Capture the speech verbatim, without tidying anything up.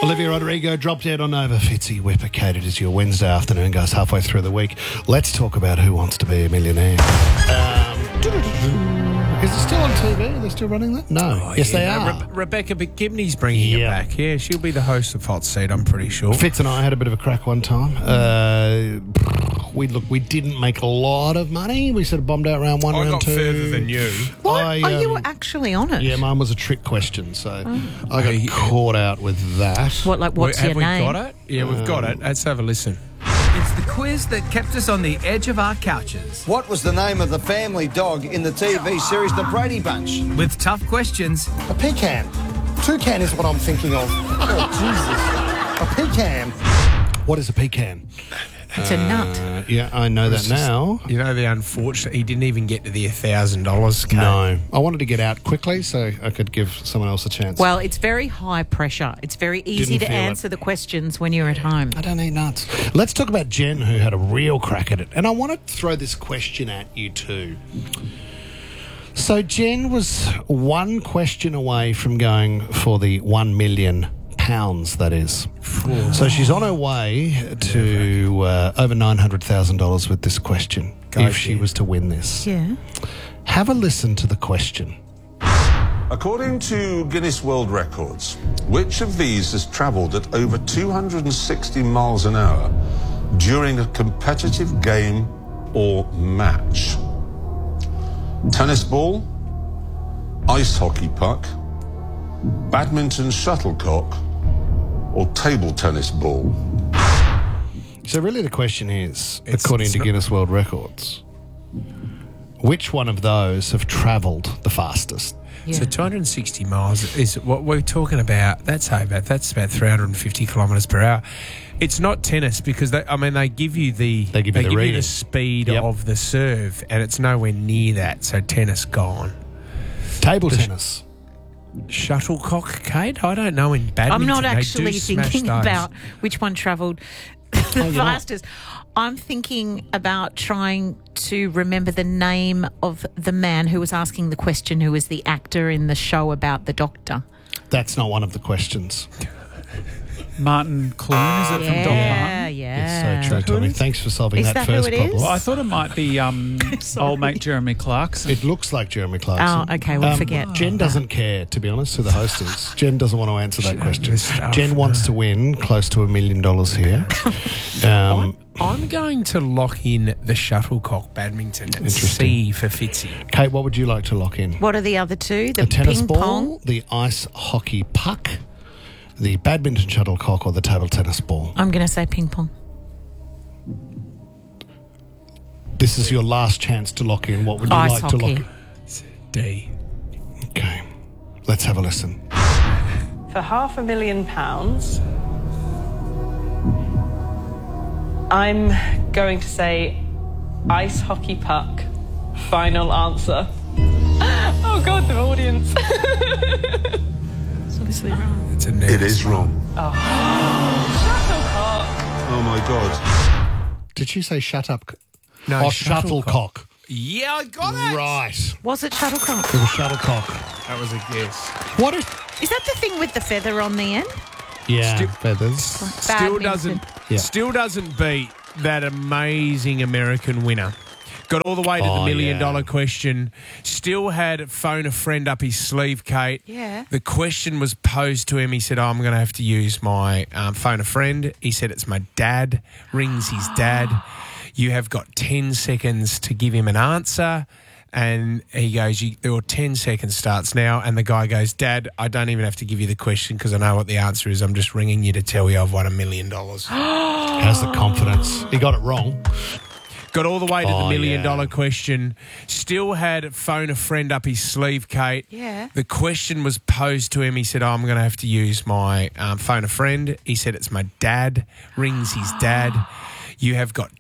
Olivia Rodrigo dropped out on over. Fitzy Whipper, Kate, it is your Wednesday afternoon, goes halfway through the week. Let's talk about Who Wants to Be a Millionaire. Um, is it still on T V? Are they still running that? No. Oh, yes, yeah, they no, are. Re- Rebecca McGibney's bringing Yeah. it back. Yeah, she'll be the host of Hot Seat, I'm pretty sure. Fitz and I had a bit of a crack one time. Uh, we look, we didn't make a lot of money. We sort of bombed out round one, I round got two. further than you. What? I, oh, you um, were actually on it? Yeah, mine was a trick question, so Oh. I got Hey, caught out with that. What, like, what's Wait, your have name? we got it? Yeah, we've got it. Let's have a listen. It's the quiz that kept us on the edge of our couches. What was the name of the family dog in the T V series The Brady Bunch? With tough questions, A pecan. Toucan is what I'm thinking of. Oh, Jesus. A pecan. What is a pecan? It's a nut. Uh, yeah, I know that now. You know, the unfortunate, he didn't even get to the one thousand dollars. No. I wanted to get out quickly so I could give someone else a chance. Well, it's very high pressure. It's very easy Didn't to feel it. answer the questions when you're at home. I don't eat nuts. Let's talk about Jen, who had a real crack at it. And I want to throw this question at you too. So Jen was one question away from going for the one million pounds, that is. So she's on her way to uh, over nine hundred thousand dollars with this question, Go, if she Jen. was to win this. Yeah. Have a listen to the question. According to Guinness World Records, which of these has travelled at over two hundred sixty miles an hour during a competitive game or match? Tennis ball, ice hockey puck, badminton shuttlecock, or table tennis ball? So really the question is, It's- according it's to not- Guinness World Records, which one of those have travelled the fastest? Yeah. So two hundred sixty miles is what we're talking about. That's over. That's about three hundred fifty kilometres per hour. It's not tennis because they, I mean they give you the They give you the you reading. the speed Yep. of the serve, and it's nowhere near that. So tennis gone. Table tennis. Shuttlecock, Kate. I don't know in badminton. I'm not They do actually smash thinking those. about which one travelled the fastest. I'm thinking about trying to remember the name of the man who was asking the question, who was the actor in the show about the doctor. That's not one of the questions. Martin Clune, is it from Doc Martin? Yeah, yeah. Yes, so true, Tommy. Thanks for solving Is that, that who first it is? problem. Well, I thought it might be um, old mate Jeremy Clarkson. It looks like Jeremy Clarkson. Oh, okay, we'll Um, forget. Jen doesn't care, to be honest, who the host is. Jen doesn't want to answer that question. this stuff. Jen wants to win close to a million dollars here. Um, I'm going to lock in the shuttlecock badminton and Interesting. C for Fitzy. Kate, what would you like to lock in? What are the other two? The The tennis ping ball, pong? the ice hockey puck, the badminton shuttlecock, or the table tennis ball? I'm going to say ping pong. This is your last chance to lock in. What would you Ice like to lock hockey. in? D. Okay, let's have a listen. For half a million pounds, I'm going to say ice hockey puck. Final answer. Oh God, the audience. It's obviously wrong. It's a It is wrong. Shuttlecock. Oh my God. Did she say shut up? No, oh, shuttlecock. shuttlecock. Yeah, I got it. Right. Was it shuttlecock? It was shuttlecock. That was a guess. What is... Is that the thing with the feather on the end? Yeah, Still- feathers. Still Badminton. doesn't. Yeah. Still doesn't beat that amazing American winner. Got all the way to Oh, the million yeah. dollar question. Still had phone a friend up his sleeve, Kate. Yeah. The question was posed to him. He said, oh, I'm going to have to use my um, phone a friend. He said, it's my dad. Rings his dad. You have got ten seconds to give him an answer. And he goes, you, your ten seconds starts now. And the guy goes, Dad, I don't even have to give you the question because I know what the answer is. I'm just ringing you to tell you I've won a million dollars. How's the confidence? He got it wrong. Got all the way to Oh, the million yeah. dollar question. Still had phone a friend up his sleeve, Kate. Yeah. The question was posed to him. He said, oh, I'm going to have to use my um, phone a friend. He said, it's my dad. Rings his dad. You have got